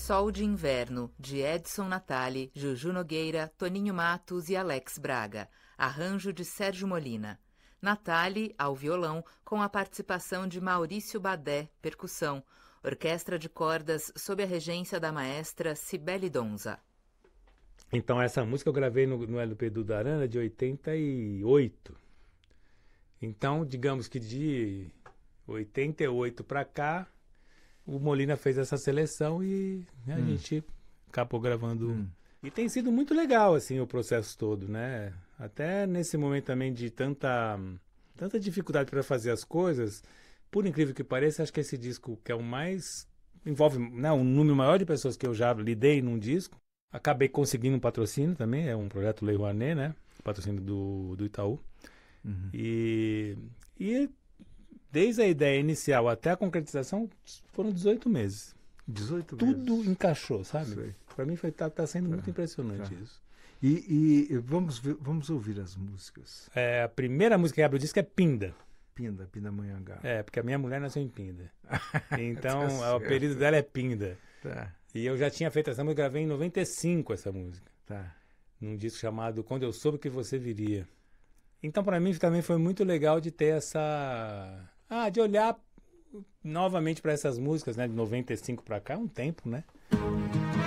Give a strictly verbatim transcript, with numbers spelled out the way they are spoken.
Sol de Inverno, de Edson Natali, Juju Nogueira, Toninho Matos e Alex Braga. Arranjo de Sérgio Molina. Natali, ao violão, com a participação de Maurício Badé, percussão. Orquestra de cordas sob a regência da maestra Cibele Donza. Então essa música eu gravei no, no L P do Darana de oitenta e oito. Então, digamos que de oitenta e oito para cá, o Molina fez essa seleção e né, hum. a gente acabou gravando. Hum. E tem sido muito legal assim o processo todo, né? Até nesse momento também de tanta, tanta dificuldade para fazer as coisas, por incrível que pareça, acho que esse disco que é o mais... envolve né, um número maior de pessoas que eu já lidei num disco. Acabei conseguindo um patrocínio também, é um projeto Lei Rouanet, né? Patrocínio do, do Itaú. Uhum. E, e desde a ideia inicial até a concretização foram dezoito meses. dezoito Tudo meses. encaixou, sabe? Para mim foi, tá, tá sendo tá, muito impressionante tá. isso. E, e vamos, ver, vamos ouvir as músicas. É, a primeira música que abre o disco é Pinda. Pinda, Pindamonhangaba. É, porque a minha mulher nasceu em Pinda. Então tá o apelido dela é Pinda. Tá. E eu já tinha feito essa música, gravei em noventa e cinco essa música. Tá. Num disco chamado Quando Eu Soube Que Você Viria. Então, para mim, também foi muito legal de ter essa... Ah, de olhar novamente para essas músicas, né? De noventa e cinco para cá, é um tempo, né?